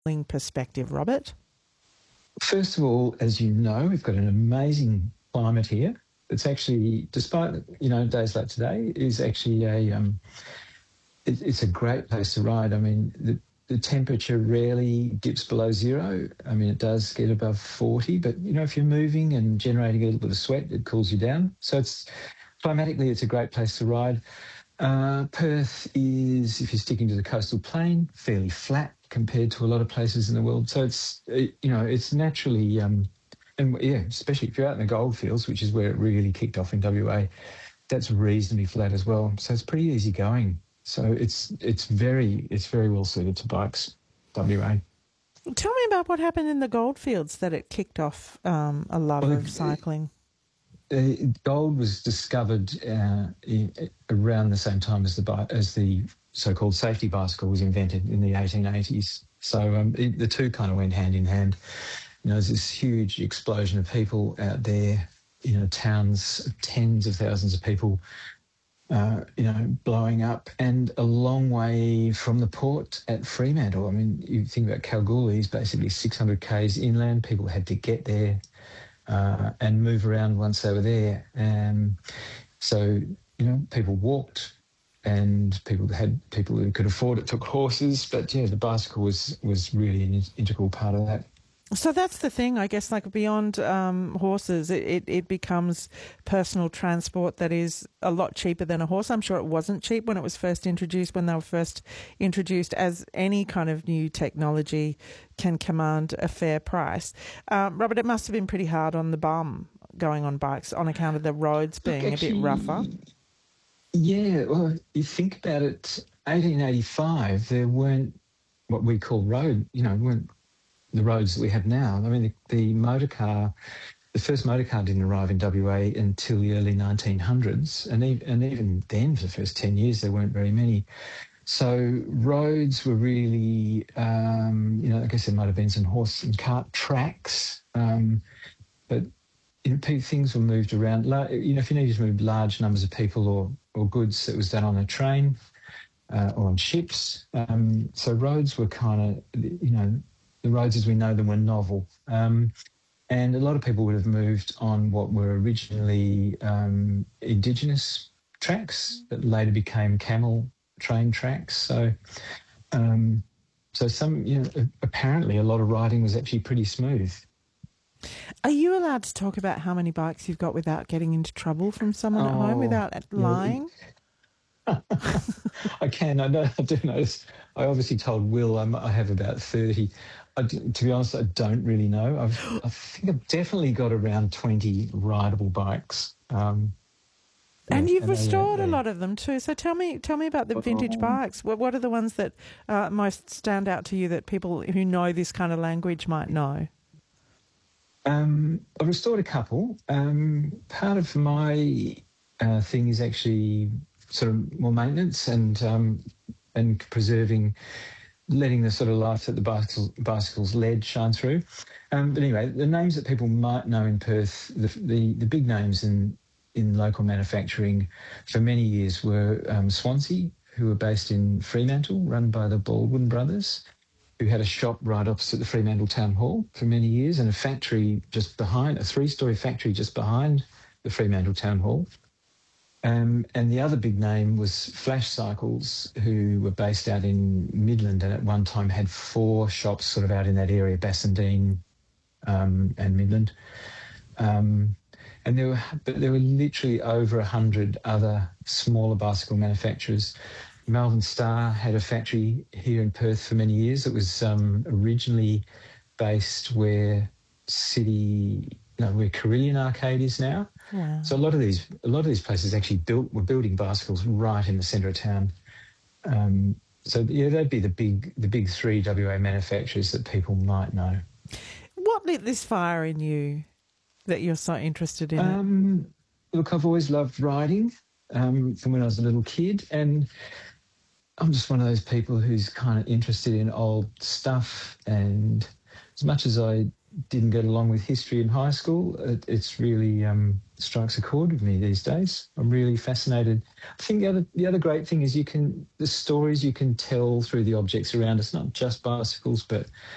perspective, Robert? First of all, as you know, we've got an amazing climate here. It's actually, despite days like today, is actually it's a great place to ride. I mean, the temperature rarely dips below zero. I mean, it does get above 40, but if you're moving and generating a little bit of sweat, it cools you down. So climatically, it's a great place to ride. Perth is, if you're sticking to the coastal plain, fairly flat compared to a lot of places in the world. So it's naturally, especially if you're out in the goldfields, which is where it really kicked off in WA, that's reasonably flat as well. So it's pretty easy going. So it's very well suited to bikes, WA. Tell me about what happened in the goldfields that it kicked off a love of cycling. Gold was discovered around the same time as the so-called safety bicycle was invented in the 1880s. So the two kind of went hand in hand. There's this huge explosion of people out there, towns, tens of thousands of people, blowing up, and a long way from the port at Fremantle. I mean, you think about Kalgoorlie is basically 600 k's inland. People had to get there and move around once they were there. So people walked, and people who could afford it took horses. But the bicycle was really an integral part of that. So that's the thing, I guess, like beyond horses, it becomes personal transport that is a lot cheaper than a horse. I'm sure it wasn't cheap when they were first introduced, as any kind of new technology can command a fair price. Robert, it must have been pretty hard on the bum going on bikes on account of the roads being a bit rougher. Yeah, well, you think about it, 1885, there weren't what we call weren't the roads that we have now. I mean, the first motor car didn't arrive in WA until the early 1900s, and even then, for the first 10 years, there weren't very many. So roads were really, I guess there might have been some horse and cart tracks, but things were moved around. If you needed to move large numbers of people or goods, it was done on a train or on ships. So roads were kind of, the roads as we know them were novel. And a lot of people would have moved on what were originally indigenous tracks that later became camel train tracks. So some, apparently a lot of riding was actually pretty smooth. Are you allowed to talk about how many bikes you've got without getting into trouble from someone at home, without lying? I can. I do notice. I obviously told Will I have about 30. To be honest, I don't really know. I think I've definitely got around 20 rideable bikes. And you've restored a lot of them too. So tell me about the vintage bikes. What are the ones that most stand out to you that people who know this kind of language might know? I've restored a couple. Part of my thing is actually sort of more maintenance and preserving, letting the sort of life that the bicycles led shine through. But anyway, the names that people might know in Perth, the big names in local manufacturing for many years were Swansea, who were based in Fremantle, run by the Baldwin brothers, who had a shop right opposite the Fremantle Town Hall for many years, and a factory just behind, a 3-story factory just behind the Fremantle Town Hall. And the other big name was Flash Cycles, who were based out in Midland and at one time had 4 shops sort of out in that area, Bassendean and Midland. And there were literally over 100 other smaller bicycle manufacturers. Melbourne Star had a factory here in Perth for many years. It was originally based where Carillion Arcade is now. Wow. So a lot of these places actually were building bicycles right in the centre of town. They'd be the big 3 WA manufacturers that people might know. What lit this fire in you that you're so interested in it? Look, I've always loved riding from when I was a little kid, and I'm just one of those people who's kind of interested in old stuff, and as much as I didn't get along with history in high school, it's really strikes a chord with me these days. I'm really fascinated. I think the other great thing is the stories you can tell through the objects around us, not just bicycles, but